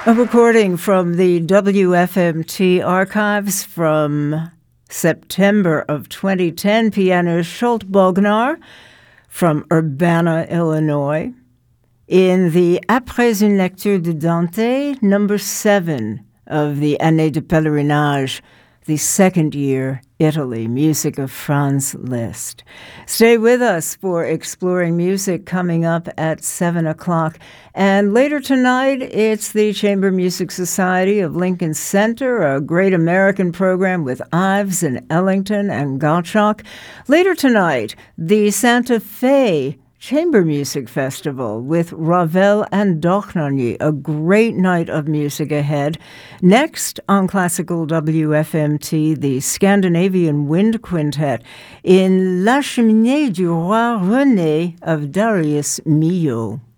A recording from the WFMT archives from September of 2010, pianist Scholt Bognar from Urbana, Illinois, in the Après une lecture de Dante, number 7 of the Année de Pèlerinage, the second year Italy, music of Franz Liszt. Stay with us for Exploring Music coming up at 7 o'clock. And later tonight, it's the Chamber Music Society of Lincoln Center, a great American program with Ives and Ellington and Gottschalk. Later tonight, the Santa Fe Chamber Music Festival with Ravel and Dochnany, a great night of music ahead. Next on Classical WFMT, the Scandinavian Wind Quintet in La Cheminée du Roi René of Darius Milhaud.